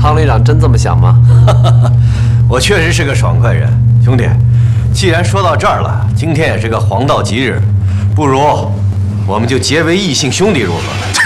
汤旅长真这么想吗？ 我确实是个爽快人，兄弟。既然说到这儿了，今天也是个黄道吉日，不如我们就结为异姓兄弟如何？